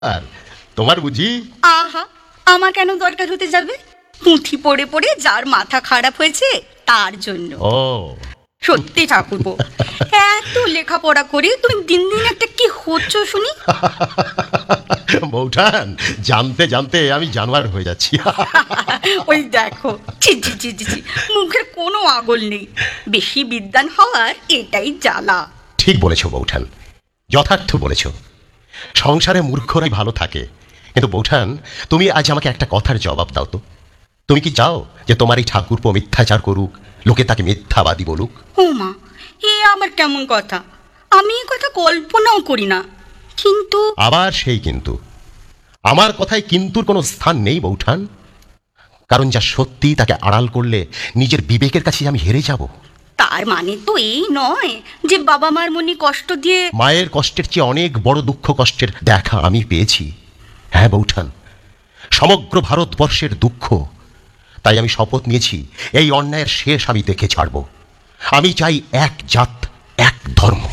আর তোমার বুঝি? আহা, আমার কেন দরকার হতে যাবে? পুঁথি পড়ে পড়ে যার মাথা খারাপ হয়েছে তার জন্য। ও সত্যি ঠাকুরপো, এত লেখাপড়া করে তুমি দিন দিন একটা কি হচ্ছ শুনি। বৌঠান, জানতে জানতে আমি জানোয়ার হয়ে যাচ্ছি। ওই দেখো, ছি ছি ছি ছি ছি, মুখের কোনো আগল নেই। বেশি বিদ্বান হওয়ার এটাই জ্বালা। ঠিক বলেছ বৌঠান, যথার্থ বলেছ। সংসারে মূর্খরাই ভালো থাকে। কিন্তু বৌঠান, তুমি আজ আমাকে একটা কথার জবাব দাও তো। তুমি কি চাও যে তোমার এই ঠাকুরপো মিথ্যাচার করুক, লোকে তাকে মিথ্যাবাদী বলুক? ও মা, এ আবার কেমন কথা? আমি এ কথা কল্পনাও করি না। কিন্তু আবার সেই কিন্তু। আমার কথায় কিন্তুর কোনো স্থান নেই বৌঠান। কারণ যা সত্যি তাকে আড়াল করলে নিজের বিবেকের কাছে আমি হেরে যাব। তার মানে তো এই নয় যে বাবা মার মনে কষ্ট দিয়ে। মায়ের কষ্টের চেয়ে অনেক বড় দুঃখ কষ্টের দেখা আমি পেয়েছি। হ্যাঁ বৌঠান, সমগ্র ভারতবর্ষের দুঃখ। তাই আমি শপথ নিয়েছি, এই অন্যায়ের শেষ আমি দেখে ছাড়ব। আমি চাই এক জাত, এক ধর্ম,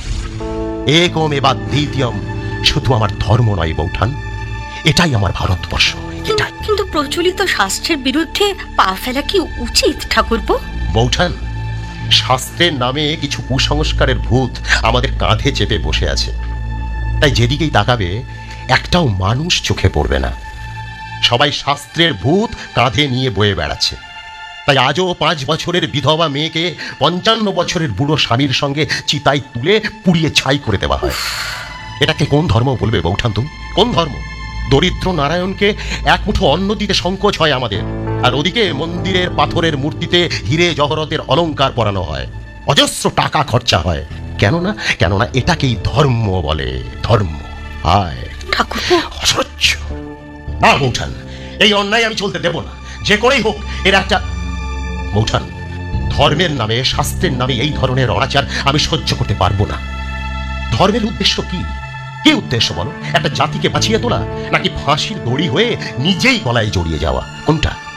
একম এবা দ্বিতীয়ম। শুধু আমার ধর্ম নয় বৌঠান, এটাই আমার ভারতবর্ষ, এটাই। কিন্তু প্রচলিত শাস্ত্রের বিরুদ্ধে পা ফেলা কি উচিত ঠাকুরপো? বৌঠান, শাস্ত্রের নামে কিছু কুসংস্কারের ভূত আমাদের কাঁধে চেপে বসে আছে। তাই যেদিকেই তাকাবে একটাও মানুষ চোখে পড়বে না। সবাই শাস্ত্রের ভূত কাঁধে নিয়ে বয়ে বেড়াচ্ছে। তাই আজও 5 বছরের বিধবা মেয়েকে 55 বছরের বুড়ো স্বামীর সঙ্গে চিতায় তুলে পুড়িয়ে ছাই করে দেওয়া হয়। এটাকে কোন ধর্ম বলবে বৌঠান তুমি? কোন ধর্ম? দরিদ্র নারায়ণকে এক মুঠো অন্ন দিতে সংকোচ হয় আমাদের, আর ওদিকে মন্দিরের পাথরের মূর্তিতে হিরে জহরতের অলংকার পরানো হয়, অজস্র টাকা খরচা হয়। কেননা এটাকেই ধর্ম বলে, ধর্ম। আয় ঠাকুরপো, অসহ্য। না বৌঠান, এই অন্যায় আমি চলতে দেব না, যে করেই হোক এর একটা। বৌঠান, ধর্মের নামে, শাস্ত্রের নামে এই ধরনের অনাচার আমি সহ্য করতে পারবো না। ধর্মের উদ্দেশ্য কি? কি উদ্দেশ্য বলো? একটা জাতিকে বাঁচিয়ে তোলা, নাকি ফাঁসির দড়ি হয়ে নিজেই গলায় জড়িয়ে যাওয়া? কোনটা?